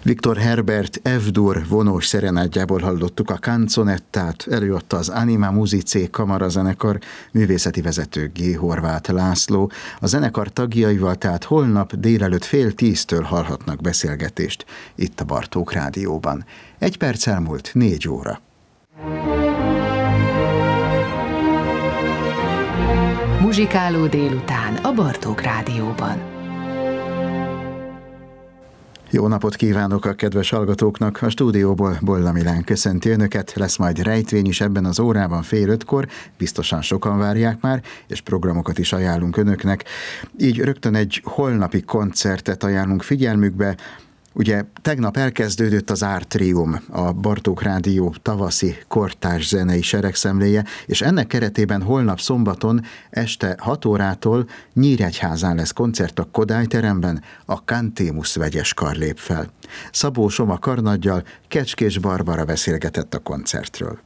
Viktor Herbert F-dur vonós szerenádjából hallottuk a canzonettát, előadta az Anima Musicae kamarazenekar művészeti vezető G. Horváth László. A zenekar tagjaival tehát holnap délelőtt 9:30 hallhatnak beszélgetést itt a Bartók Rádióban. 1 perc elmúlt 4 óra. Muzsikáló délután a Bartók Rádióban. Jó napot kívánok a kedves hallgatóknak! A stúdióból Bolla Milán köszönti önöket, lesz majd rejtvény is ebben az órában 4:30, biztosan sokan várják már, és programokat is ajánlunk önöknek. Így rögtön egy holnapi koncertet ajánlunk figyelmükbe. Ugye tegnap elkezdődött az Artrium, a Bartók Rádió tavaszi kortárs zenei seregszemléje, és ennek keretében holnap szombaton este 6 órától Nyíregyházán lesz koncert a Kodály teremben, a Cantémus vegyes kar lép fel. Szabó Soma karnaggyal Kecskés Barbara beszélgetett a koncertről.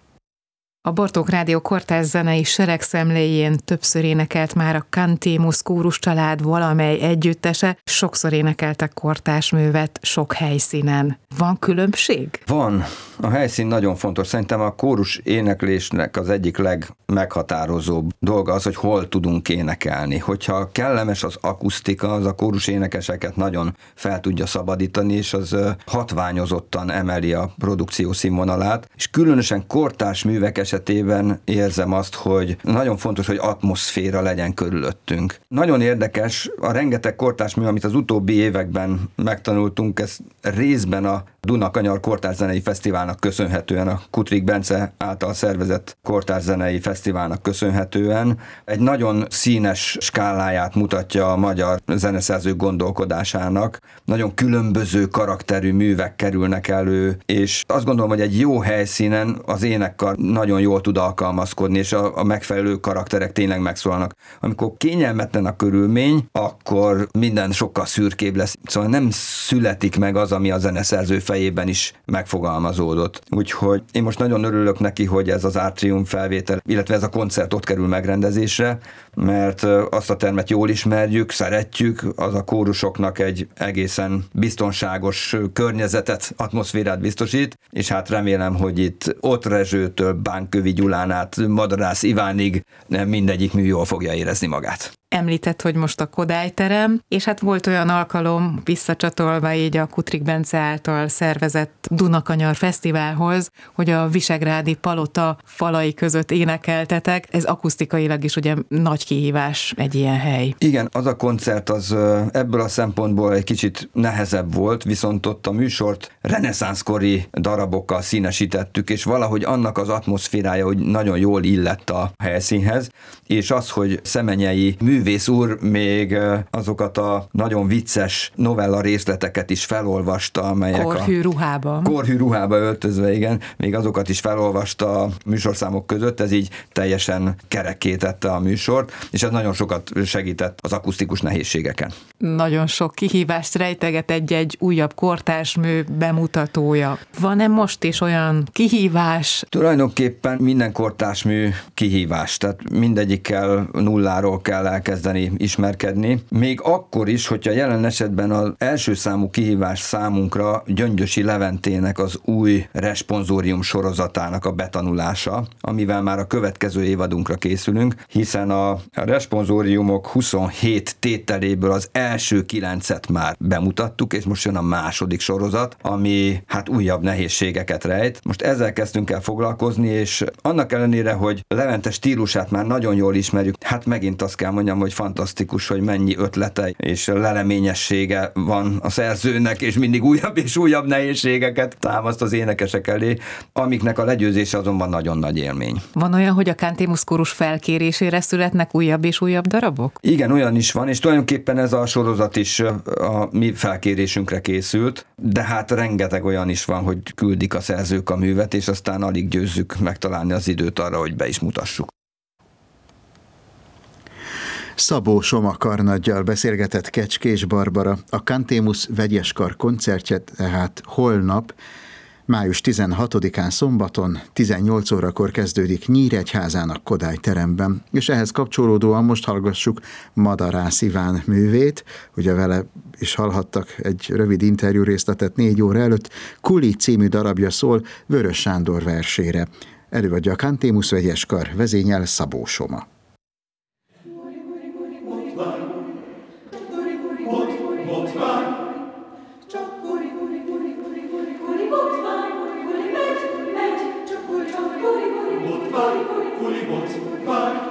A Bartók Rádió kortárs zenei seregszemléjén többször énekelt már a Cantémus kórus család valamely együttese, sokszor énekeltek kortárs művet sok helyszínen. Van különbség? Van. A helyszín nagyon fontos. Szerintem a kórus éneklésnek az egyik legmeghatározóbb dolga az, hogy hol tudunk énekelni. Hogyha kellemes az akusztika, az a kórus énekeseket nagyon fel tudja szabadítani, és az hatványozottan emeli a produkció színvonalát. És különösen kortárs művek esetében érzem azt, hogy nagyon fontos, hogy atmoszféra legyen körülöttünk. Nagyon érdekes, a rengeteg kortárs mű, amit az utóbbi években megtanultunk, ez részben a Duna-Kanyar Kortárszenei Fesztiválnak köszönhetően, a Kutrik Bence által szervezett Kortárszenei Fesztiválnak köszönhetően egy nagyon színes skáláját mutatja a magyar zeneszerzők gondolkodásának. Nagyon különböző karakterű művek kerülnek elő, és azt gondolom, hogy egy jó helyszínen az énekkar nagyon jól tud alkalmazkodni, és a megfelelő karakterek tényleg megszólalnak. Amikor kényelmetlen a körülmény, akkor minden sokkal szürkébb lesz. Szóval nem születik meg az, ami a zeneszerző fejében is megfogalmazódott. Úgyhogy én most nagyon örülök neki, hogy ez az Artrium felvétel, illetve ez a koncert ott kerül megrendezésre, mert azt a termet jól ismerjük, szeretjük, az a kórusoknak egy egészen biztonságos környezetet, atmoszférát biztosít, és hát remélem, hogy itt Ott Rezsőtől Bánkövi Gyulán át Madarász Ivánig mindegyik mű jól fogja érezni magát. Említett, hogy most a Kodály terem, és hát volt olyan alkalom, visszacsatolva így a Kutrik Bence által szervezett Duna-Kanyar Fesztiválhoz, hogy a Visegrádi Palota falai között énekeltetek. Ez akusztikailag is ugye nagy kihívás egy ilyen hely. Igen, az a koncert az ebből a szempontból egy kicsit nehezebb volt, viszont ott a műsort reneszánszkori darabokkal színesítettük, és valahogy annak az atmoszférája, hogy nagyon jól illett a helyszínhez, és az, hogy Szemenyei művész úr még azokat a nagyon vicces novella részleteket is felolvasta, amelyek korhű ruhába öltözve, igen, még azokat is felolvasta a műsorszámok között, ez így teljesen kerekké tette a műsort, és ez nagyon sokat segített az akusztikus nehézségeken. Nagyon sok kihívást rejteget egy újabb kortársmű bemutatója. Van-e most is olyan kihívás? Tulajdonképpen minden kortársmű kihívás, tehát mindegyikkel nulláról kell elkezdeni ismerkedni. Még akkor is, hogyha jelen esetben az első számú kihívás számunkra Gyöngyösi Leventének az új Responsorium sorozatának a betanulása, amivel már a következő évadunkra készülünk, hiszen a Responsoriumok 27 tételéből az első 9-et már bemutattuk, és most jön a második sorozat, ami hát újabb nehézségeket rejt. Most ezzel kezdtünk el foglalkozni, és annak ellenére, hogy Levente stílusát már nagyon jól ismerjük, hát megint azt kell mondjam, hogy fantasztikus, hogy mennyi ötlete és leleményessége van a szerzőnek, és mindig újabb és újabb nehézségeket támaszt az énekesek elé, amiknek a legyőzése azonban nagyon nagy élmény. Van olyan, hogy a Cantémus kórus felkérésére születnek újabb és újabb darabok? Igen, olyan is van, és tulajdonképpen ez a sorozat is a mi felkérésünkre készült, de hát rengeteg olyan is van, hogy küldik a szerzők a művet, és aztán alig győzzük megtalálni az időt arra, hogy be is mutassuk. Szabó Soma karnaggyal beszélgetett Kecskés Barbara. A Cantémus vegyes kar koncertje tehát holnap Május 16-án szombaton 18 órakor kezdődik Nyíregyházának Kodály teremben, és ehhez kapcsolódóan most hallgassuk Madarász Iván művét, ugye vele is hallhattak egy rövid interjú részletet 4 óra előtt, Kuli című darabja szól Vörös Sándor versére. Előadja a Cantémus vegyes kar, vezényel Szabó Soma. Kuli bot,